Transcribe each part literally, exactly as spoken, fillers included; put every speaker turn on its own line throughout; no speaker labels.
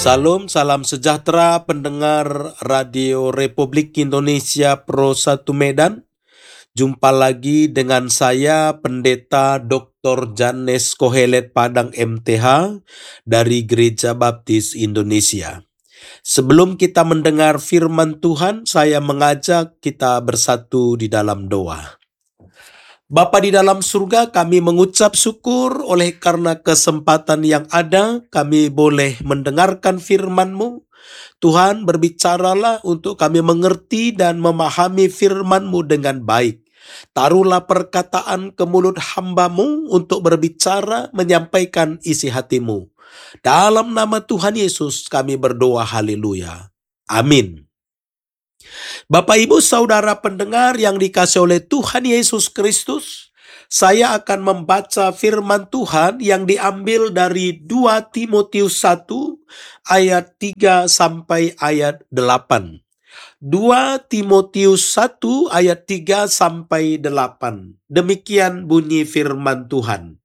Salam, salam sejahtera pendengar Radio Republik Indonesia Pro satu Medan. Jumpa lagi dengan saya Pendeta doktor Janes Kohelet Padang M T H dari Gereja Baptis Indonesia. Sebelum kita mendengar firman Tuhan, saya mengajak kita bersatu di dalam doa. Bapa di dalam surga, kami mengucap syukur oleh karena kesempatan yang ada, kami boleh mendengarkan firman-Mu. Tuhan, berbicaralah untuk kami mengerti dan memahami firman-Mu dengan baik. Taruhlah perkataan ke mulut hamba-Mu untuk berbicara, menyampaikan isi hati-Mu. Dalam nama Tuhan Yesus kami berdoa, haleluya. Amin. Bapak, Ibu, Saudara pendengar yang dikasihi oleh Tuhan Yesus Kristus, saya akan membaca firman Tuhan yang diambil dari dua Timotius satu ayat tiga sampai ayat delapan. dua Timotius satu ayat tiga sampai delapan. Demikian bunyi firman Tuhan.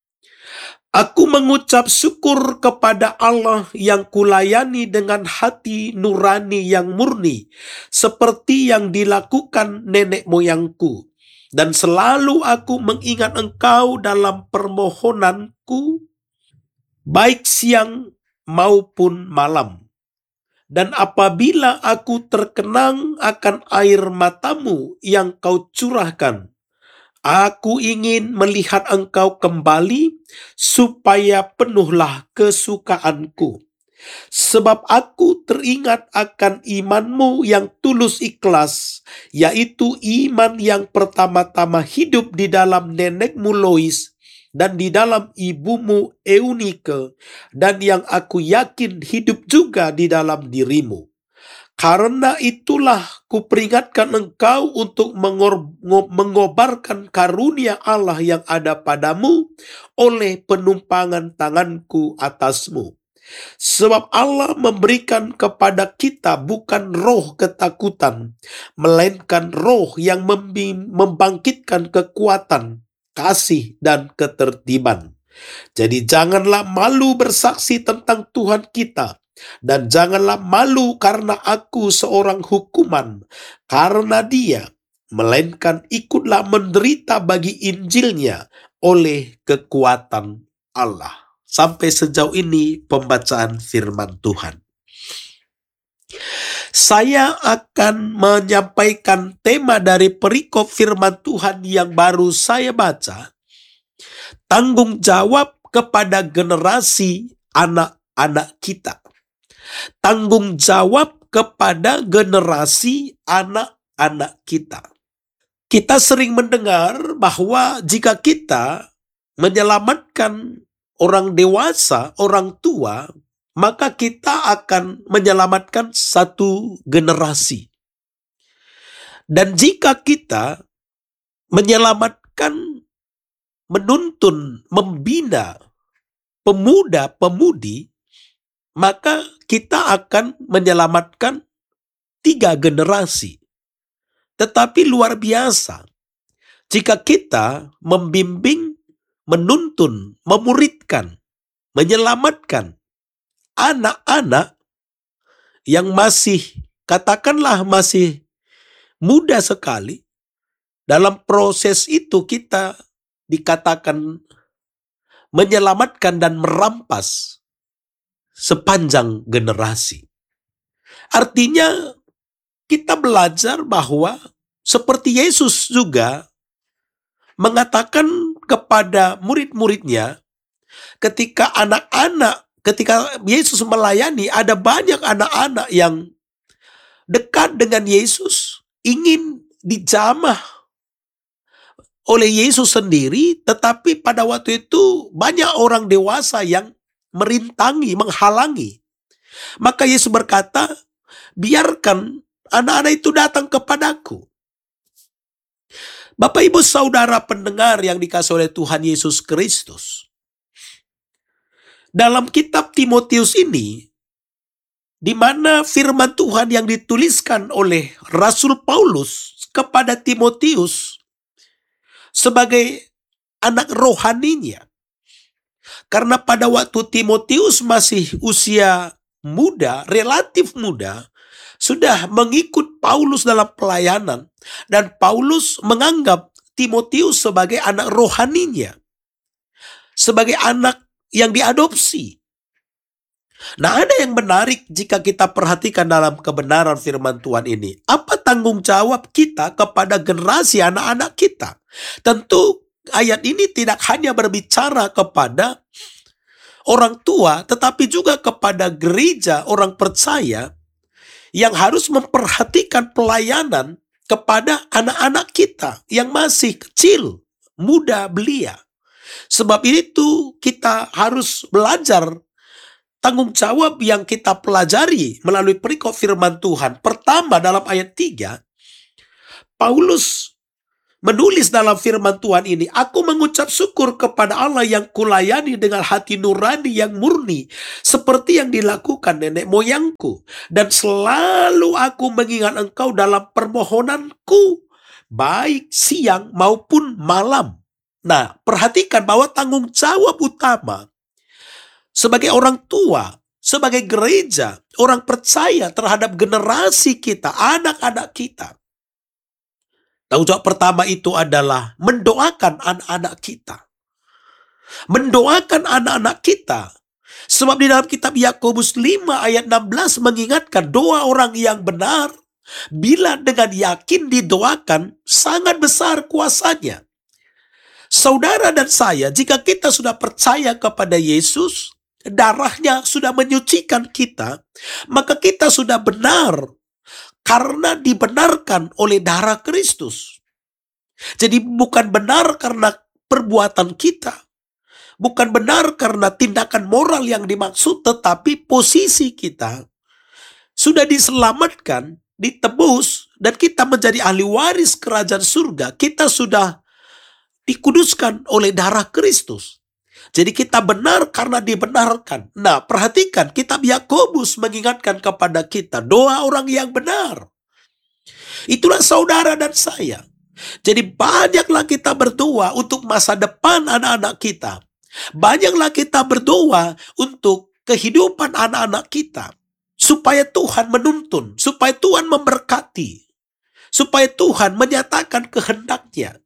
Aku mengucap syukur kepada Allah yang kulayani dengan hati nurani yang murni, seperti yang dilakukan nenek moyangku. Dan selalu aku mengingat engkau dalam permohonanku, baik siang maupun malam. Dan apabila aku terkenang akan air matamu yang kau curahkan, aku ingin melihat engkau kembali, supaya penuhlah kesukaanku. Sebab aku teringat akan imanmu yang tulus ikhlas, yaitu iman yang pertama-tama hidup di dalam nenekmu Lois, dan di dalam ibumu Eunike, dan yang aku yakin hidup juga di dalam dirimu. Karena itulah kuperingatkan engkau untuk mengor- mengobarkan karunia Allah yang ada padamu oleh penumpangan tanganku atasmu. Sebab Allah memberikan kepada kita bukan roh ketakutan, melainkan roh yang membim- membangkitkan kekuatan, kasih, dan ketertiban. Jadi janganlah malu bersaksi tentang Tuhan kita, dan janganlah malu karena aku seorang hukuman karena dia, melainkan ikutlah menderita bagi Injilnya oleh kekuatan Allah. Sampai sejauh ini pembacaan firman Tuhan. Saya akan menyampaikan tema dari perikop firman Tuhan yang baru saya baca. Tanggung jawab kepada generasi anak-anak kita. Tanggung jawab kepada generasi anak-anak kita. Kita sering mendengar bahwa jika kita menyelamatkan orang dewasa, orang tua, maka kita akan menyelamatkan satu generasi. Dan jika kita menyelamatkan, menuntun, membina pemuda-pemudi, maka kita akan menyelamatkan tiga generasi. Tetapi luar biasa, jika kita membimbing, menuntun, memuridkan, menyelamatkan anak-anak yang masih, katakanlah masih muda sekali, dalam proses itu kita dikatakan menyelamatkan dan merampas sepanjang generasi. Artinya kita belajar bahwa seperti Yesus juga mengatakan kepada murid-muridnya, ketika anak-anak, ketika Yesus melayani, ada banyak anak-anak yang dekat dengan Yesus, ingin dijamah oleh Yesus sendiri, tetapi pada waktu itu banyak orang dewasa yang merintangi, menghalangi. Maka Yesus berkata, biarkan anak-anak itu datang kepadaku. Bapak, Ibu, Saudara pendengar yang dikasihi oleh Tuhan Yesus Kristus, dalam kitab Timotius ini, di mana firman Tuhan yang dituliskan oleh Rasul Paulus kepada Timotius sebagai anak rohaninya. Karena pada waktu Timotius masih usia muda, relatif muda, sudah mengikut Paulus dalam pelayanan, dan Paulus menganggap Timotius sebagai anak rohaninya, sebagai anak yang diadopsi. Nah, ada yang menarik jika kita perhatikan dalam kebenaran firman Tuhan ini. Apa tanggung jawab kita kepada generasi anak-anak kita? Tentu ayat ini tidak hanya berbicara kepada orang tua, tetapi juga kepada gereja orang percaya yang harus memperhatikan pelayanan kepada anak-anak kita yang masih kecil, muda belia. Sebab itu kita harus belajar tanggung jawab yang kita pelajari melalui perikop firman Tuhan. Pertama, dalam ayat tiga, Paulus menulis dalam firman Tuhan ini, "Aku mengucap syukur kepada Allah yang kulayani dengan hati nurani yang murni, seperti yang dilakukan nenek moyangku. Dan selalu aku mengingat engkau dalam permohonanku, baik siang maupun malam." Nah, perhatikan bahwa tanggung jawab utama sebagai orang tua, sebagai gereja, orang percaya terhadap generasi kita, anak-anak kita. Tanggung jawab pertama itu adalah mendoakan anak-anak kita. Mendoakan anak-anak kita. Sebab di dalam kitab Yakobus lima ayat enam belas mengingatkan doa orang yang benar, bila dengan yakin didoakan, sangat besar kuasanya. Saudara dan saya, jika kita sudah percaya kepada Yesus, darahnya sudah menyucikan kita, maka kita sudah benar karena dibenarkan oleh darah Kristus. Jadi bukan benar karena perbuatan kita, bukan benar karena tindakan moral yang dimaksud, tetapi posisi kita sudah diselamatkan, ditebus, dan kita menjadi ahli waris kerajaan surga. Kita sudah dikuduskan oleh darah Kristus. Jadi kita benar karena dibenarkan. Nah, perhatikan kitab Yakobus mengingatkan kepada kita doa orang yang benar. Itulah saudara dan saya. Jadi banyaklah kita berdoa untuk masa depan anak-anak kita. Banyaklah kita berdoa untuk kehidupan anak-anak kita. Supaya Tuhan menuntun, supaya Tuhan memberkati, supaya Tuhan menyatakan kehendaknya.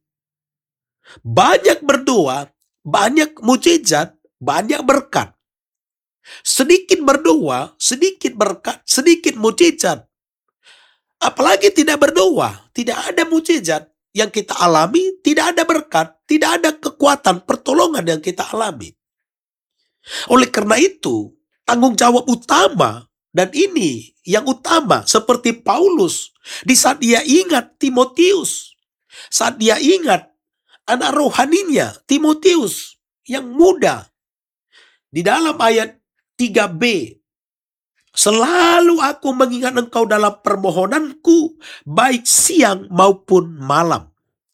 Banyak berdoa, banyak mujizat, banyak berkat. Sedikit berdoa, sedikit berkat, sedikit mujizat. Apalagi tidak berdoa, tidak ada mujizat yang kita alami, tidak ada berkat, tidak ada kekuatan pertolongan yang kita alami. Oleh karena itu, tanggung jawab utama, dan ini yang utama, seperti Paulus, di saat dia ingat Timotius, saat dia ingat anak rohaninya, Timotius, yang muda. Di dalam ayat tiga b, "Selalu aku mengingat engkau dalam permohonanku, baik siang maupun malam."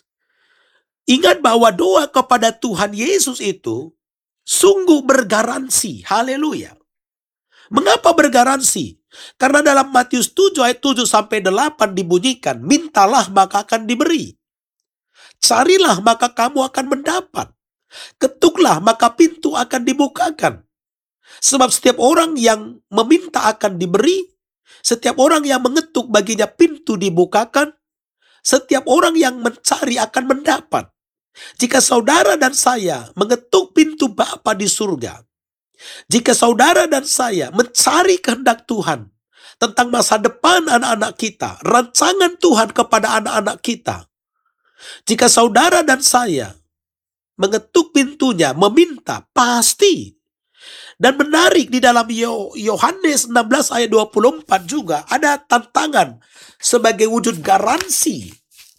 Ingat bahwa doa kepada Tuhan Yesus itu sungguh bergaransi. Haleluya. Mengapa bergaransi? Karena dalam Matius tujuh ayat tujuh sampai delapan dibunyikan, "Mintalah maka akan diberi. Carilah maka kamu akan mendapat. Ketuklah maka pintu akan dibukakan. Sebab setiap orang yang meminta akan diberi, setiap orang yang mengetuk baginya pintu dibukakan, setiap orang yang mencari akan mendapat." Jika saudara dan saya mengetuk pintu Bapa di surga, jika saudara dan saya mencari kehendak Tuhan tentang masa depan anak-anak kita, rancangan Tuhan kepada anak-anak kita, jika saudara dan saya mengetuk pintunya, meminta, pasti. Dan menarik di dalam Yohanes enam belas ayat dua puluh empat juga ada tantangan sebagai wujud garansi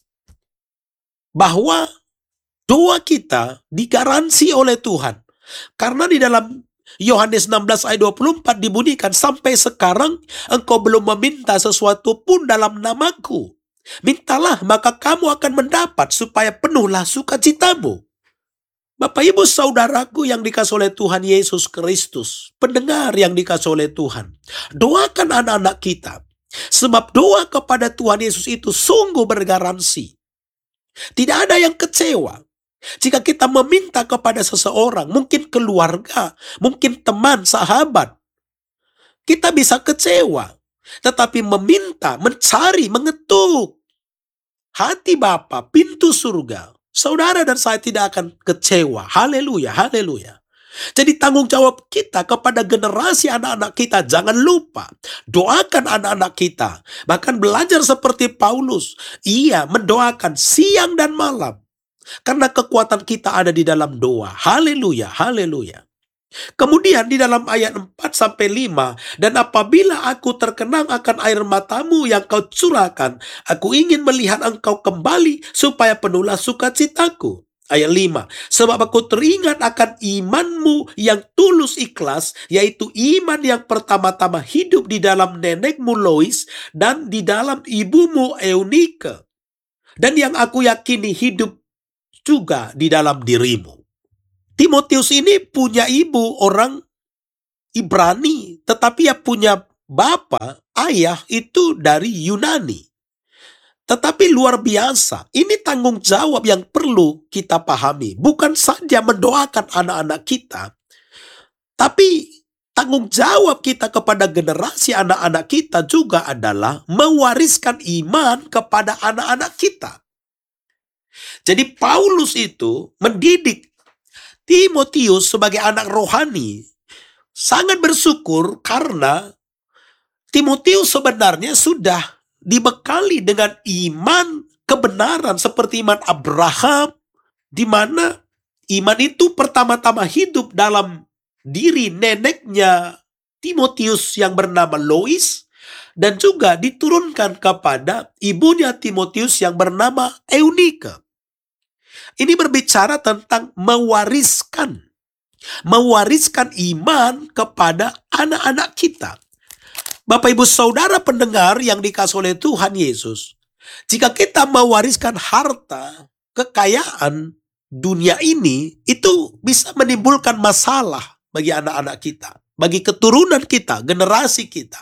bahwa doa kita digaransi oleh Tuhan. Karena di dalam Yohanes enam belas ayat dua puluh empat dibunyikan, "Sampai sekarang engkau belum meminta sesuatu pun dalam namaku. Mintalah maka kamu akan mendapat, supaya penuhlah sukacitamu." Bapak ibu saudaraku yang dikasih oleh Tuhan Yesus Kristus, pendengar yang dikasih oleh Tuhan, doakan anak-anak kita. Sebab doa kepada Tuhan Yesus itu sungguh bergaransi. Tidak ada yang kecewa. Jika kita meminta kepada seseorang, mungkin keluarga, mungkin teman, sahabat, kita bisa kecewa. Tetapi meminta, mencari, mengetuk hati Bapa, pintu surga, saudara dan saya tidak akan kecewa. Haleluya, haleluya. Jadi tanggung jawab kita kepada generasi anak-anak kita, jangan lupa doakan anak-anak kita. Bahkan belajar seperti Paulus, ia mendoakan siang dan malam. Karena kekuatan kita ada di dalam doa. Haleluya, haleluya. Kemudian di dalam ayat empat sampai lima, dan apabila aku terkenang akan air matamu yang kau curahkan, aku ingin melihat engkau kembali supaya penuhlah sukacitaku. Ayat lima, sebab aku teringat akan imanmu yang tulus ikhlas, yaitu iman yang pertama-tama hidup di dalam nenekmu Lois dan di dalam ibumu Eunike, dan yang aku yakini hidup juga di dalam dirimu. Timotius ini punya ibu orang Ibrani, tetapi ya punya bapak, ayah itu dari Yunani. Tetapi luar biasa, ini tanggung jawab yang perlu kita pahami. Bukan saja mendoakan anak-anak kita, tapi tanggung jawab kita kepada generasi anak-anak kita juga adalah mewariskan iman kepada anak-anak kita. Jadi Paulus itu mendidik Timotius sebagai anak rohani, sangat bersyukur karena Timotius sebenarnya sudah dibekali dengan iman kebenaran seperti iman Abraham, di mana iman itu pertama-tama hidup dalam diri neneknya Timotius yang bernama Lois, dan juga diturunkan kepada ibunya Timotius yang bernama Eunike. Ini berbicara tentang mewariskan. Mewariskan iman kepada anak-anak kita. Bapak ibu saudara pendengar yang dikasihi oleh Tuhan Yesus. Jika kita mewariskan harta, kekayaan dunia ini, itu bisa menimbulkan masalah bagi anak-anak kita. Bagi keturunan kita, generasi kita.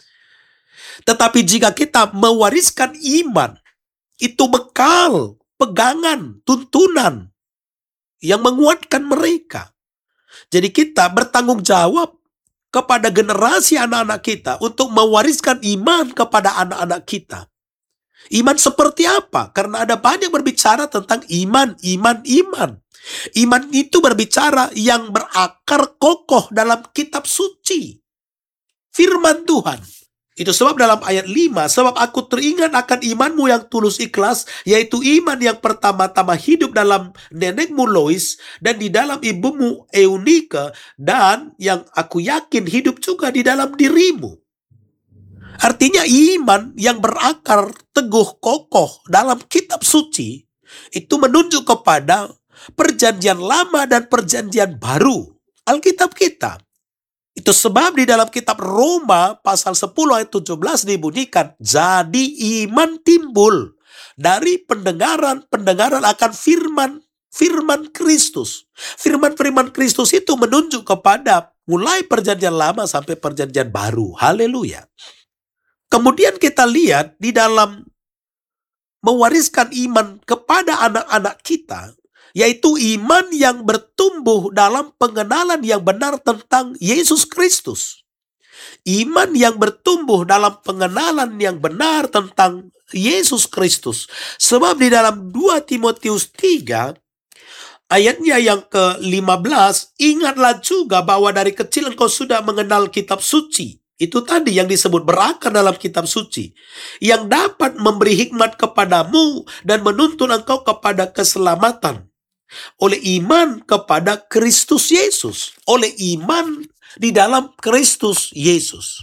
Tetapi jika kita mewariskan iman, itu bekal, pegangan, tuntunan yang menguatkan mereka. Jadi kita bertanggung jawab kepada generasi anak-anak kita untuk mewariskan iman kepada anak-anak kita. Iman seperti apa? Karena ada banyak berbicara tentang iman, iman, iman. Iman itu berbicara yang berakar kokoh dalam kitab suci. Firman Tuhan. Itu sebab dalam ayat lima, sebab aku teringat akan imanmu yang tulus ikhlas, yaitu iman yang pertama-tama hidup dalam nenekmu Lois, dan di dalam ibumu Eunike, dan yang aku yakin hidup juga di dalam dirimu. Artinya iman yang berakar teguh kokoh dalam kitab suci, itu menunjuk kepada perjanjian lama dan perjanjian baru, Alkitab kita. Itu sebab di dalam kitab Roma pasal sepuluh ayat tujuh belas dibunyikan, jadi iman timbul dari pendengaran-pendengaran akan firman firman Kristus. Firman-firman Kristus itu menunjuk kepada mulai perjanjian lama sampai perjanjian baru. Haleluya. Kemudian kita lihat di dalam mewariskan iman kepada anak-anak kita, yaitu iman yang bertumbuh dalam pengenalan yang benar tentang Yesus Kristus. Iman yang bertumbuh dalam pengenalan yang benar tentang Yesus Kristus. Sebab di dalam dua Timotius tiga, ayatnya yang ke lima belas, ingatlah juga bahwa dari kecil engkau sudah mengenal kitab suci. Itu tadi yang disebut berakar dalam kitab suci, yang dapat memberi hikmat kepadamu dan menuntun engkau kepada keselamatan. Oleh iman kepada Kristus Yesus. Oleh iman di dalam Kristus Yesus.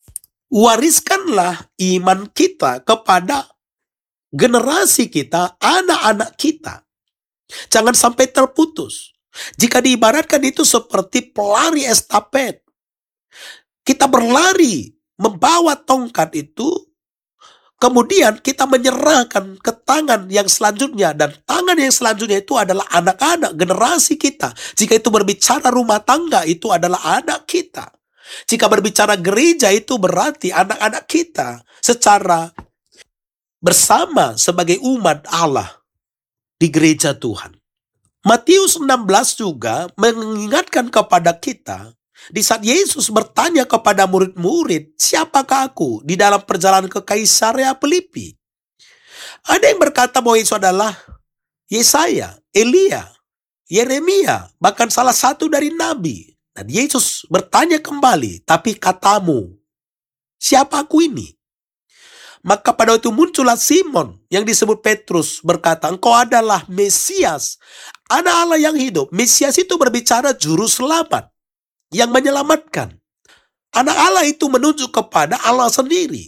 Wariskanlah iman kita kepada generasi kita, anak-anak kita. Jangan sampai terputus. Jika diibaratkan itu seperti pelari estafet. Kita berlari membawa tongkat itu, kemudian kita menyerahkan ke tangan yang selanjutnya. Dan tangan yang selanjutnya itu adalah anak-anak, generasi kita. Jika itu berbicara rumah tangga, itu adalah anak kita. Jika berbicara gereja, itu berarti anak-anak kita. Secara bersama sebagai umat Allah di gereja Tuhan. Matius enam belas juga mengingatkan kepada kita, Di saat Yesus bertanya kepada murid-murid, siapakah aku? Di dalam perjalanan ke Kaisarea Filipi. Ada yang berkata bahwa Yesus adalah Yesaya, Elia, Yeremia, bahkan salah satu dari nabi. Dan Yesus bertanya kembali, tapi katamu, siapa aku ini? Maka pada waktu muncullah Simon yang disebut Petrus berkata, engkau adalah Mesias, Anak Allah yang hidup. Mesias itu berbicara juru selamat yang menyelamatkan. Anak Allah itu menunjuk kepada Allah sendiri.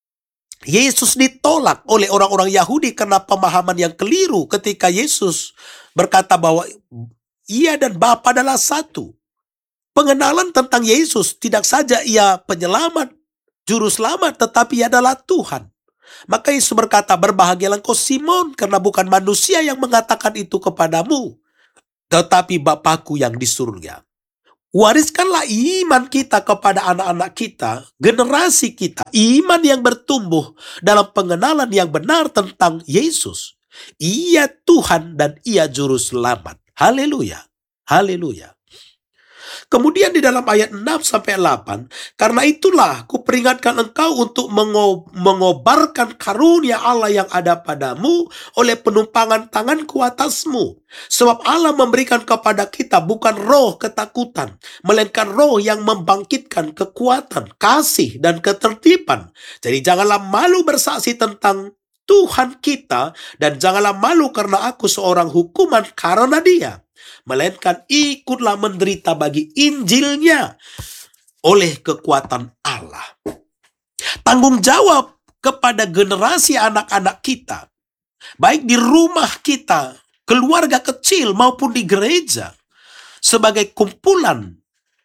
Yesus ditolak oleh orang-orang Yahudi karena pemahaman yang keliru ketika Yesus berkata bahwa ia dan Bapa adalah satu. Pengenalan tentang Yesus tidak saja ia penyelamat, juru selamat, tetapi ia adalah Tuhan. Maka Yesus berkata, berbahagialah engkau Simon, karena bukan manusia yang mengatakan itu kepadamu, tetapi Bapakku yang di surga. Wariskanlah iman kita kepada anak-anak kita, generasi kita, iman yang bertumbuh dalam pengenalan yang benar tentang Yesus. Ia Tuhan dan ia juru selamat. Haleluya. Haleluya. Kemudian di dalam ayat enam sampai delapan, karena itulah kuperingatkan engkau untuk mengo- mengobarkan karunia Allah yang ada padamu oleh penumpangan tanganku atasmu. Sebab Allah memberikan kepada kita bukan roh ketakutan, melainkan roh yang membangkitkan kekuatan, kasih, dan ketertiban. Jadi janganlah malu bersaksi tentang Tuhan kita, dan janganlah malu karena aku seorang hukuman karena Dia, melainkan ikutlah menderita bagi Injilnya oleh kekuatan Allah. Tanggung jawab kepada generasi anak-anak kita, baik di rumah kita, keluarga kecil maupun di gereja, sebagai kumpulan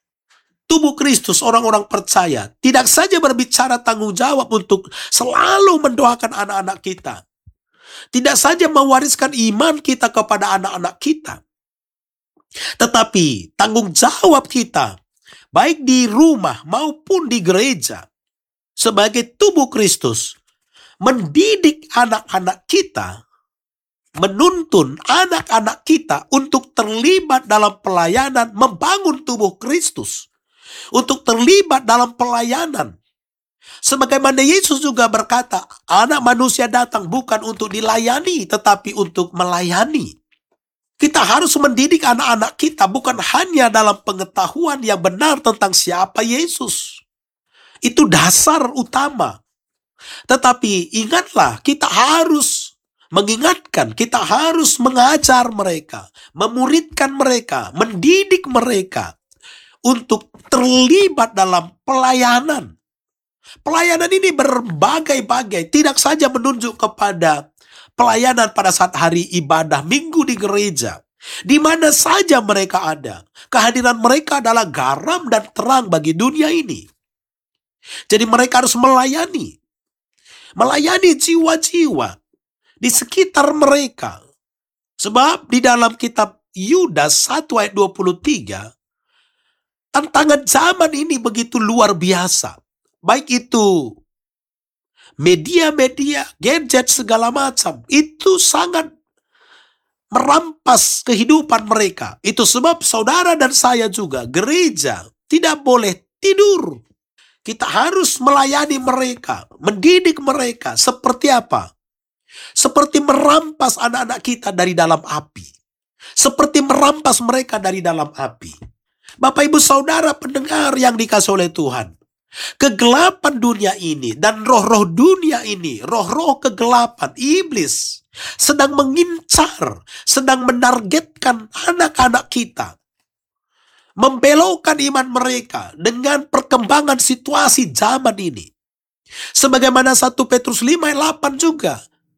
tubuh Kristus, orang-orang percaya, tidak saja berbicara tanggung jawab untuk selalu mendoakan anak-anak kita, tidak saja mewariskan iman kita kepada anak-anak kita, tetapi tanggung jawab kita, baik di rumah maupun di gereja, sebagai tubuh Kristus, mendidik anak-anak kita, menuntun anak-anak kita untuk terlibat dalam pelayanan, membangun tubuh Kristus, untuk terlibat dalam pelayanan. Sebagaimana Yesus juga berkata, anak manusia datang bukan untuk dilayani, tetapi untuk melayani. Kita harus mendidik anak-anak kita bukan hanya dalam pengetahuan yang benar tentang siapa Yesus. Itu dasar utama. Tetapi ingatlah, kita harus mengingatkan, kita harus mengajar mereka, memuridkan mereka, mendidik mereka untuk terlibat dalam pelayanan. Pelayanan ini berbagai-bagai, tidak saja menunjuk kepada pelayanan pada saat hari ibadah minggu di gereja. Di mana saja mereka ada, kehadiran mereka adalah garam dan terang bagi dunia ini. Jadi mereka harus melayani. Melayani jiwa-jiwa di sekitar mereka. Sebab di dalam kitab Yudas satu ayat dua puluh tiga, tantangan zaman ini begitu luar biasa. Baik itu media-media, gadget, segala macam, itu sangat merampas kehidupan mereka. Itu sebab saudara dan saya juga, gereja, tidak boleh tidur. Kita harus melayani mereka, mendidik mereka. Seperti apa? Seperti merampas anak-anak kita dari dalam api. Seperti merampas mereka dari dalam api. Bapak ibu saudara pendengar yang dikasih oleh Tuhan, kegelapan dunia ini dan roh-roh dunia ini, roh-roh kegelapan, iblis, sedang mengincar, sedang menargetkan anak-anak kita, membelokkan iman mereka dengan perkembangan situasi zaman ini. Sebagaimana satu Petrus lima ayat delapan juga,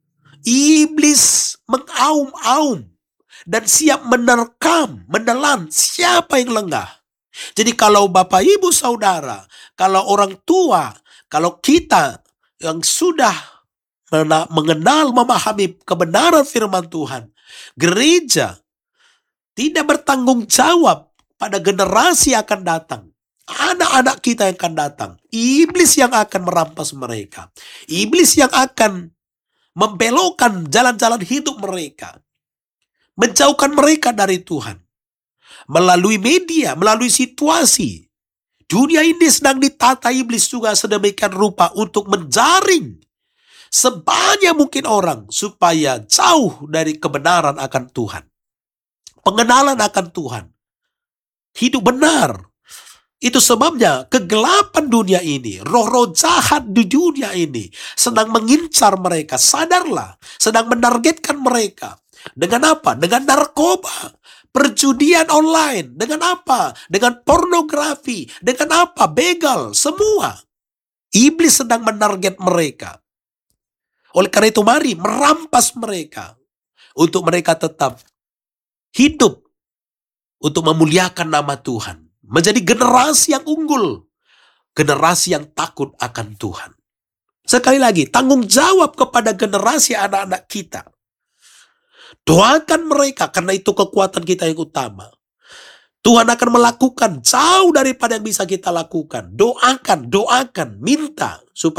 iblis mengaum-aum dan siap menerkam, menelan siapa yang lengah. Jadi kalau Bapak Ibu Saudara, kalau orang tua, kalau kita yang sudah mengenal, memahami kebenaran firman Tuhan, gereja tidak bertanggung jawab pada generasi yang akan datang. Anak-anak kita yang akan datang. Iblis yang akan merampas mereka. Iblis yang akan membelokkan jalan-jalan hidup mereka. Menjauhkan mereka dari Tuhan. Melalui media, melalui situasi. Dunia ini sedang ditata iblis juga sedemikian rupa untuk menjaring sebanyak mungkin orang supaya jauh dari kebenaran akan Tuhan. Pengenalan akan Tuhan. Hidup benar. Itu sebabnya kegelapan dunia ini, roh-roh jahat di dunia ini sedang mengincar mereka. Sadarlah, sedang menargetkan mereka. Dengan apa? Dengan narkoba, perjudian online. Dengan apa? Dengan pornografi. Dengan apa? Begal, semua. Iblis sedang menarget mereka. Oleh karena itu mari merampas mereka untuk mereka tetap hidup untuk memuliakan nama Tuhan. Menjadi generasi yang unggul. Generasi yang takut akan Tuhan. Sekali lagi, tanggung jawab kepada generasi anak-anak kita. Doakan mereka, karena itu kekuatan kita yang utama. Tuhan akan melakukan jauh daripada yang bisa kita lakukan. Doakan, doakan, minta supaya